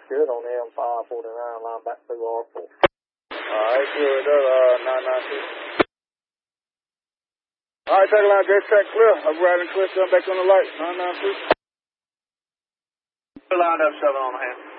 good on the M549 line back through R4. Alright, good. 996. Alright, take a line, J track clear. I'm riding clear, back on the light. 996. Lined up 7 on the hand.